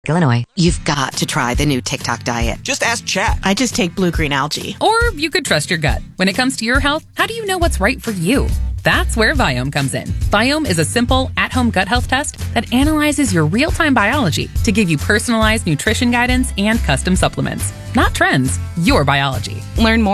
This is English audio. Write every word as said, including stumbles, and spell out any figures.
Illinois. You've got to try the new TikTok diet. Just ask Chat. I just take blue-green algae. Or you could trust your gut. When it comes to your health, how do you know what's right for you? That's where Viome comes in. Viome is a simple, at-home gut health test that analyzes your real-time biology to give you personalized nutrition guidance and custom supplements. Not trends, your biology. Learn more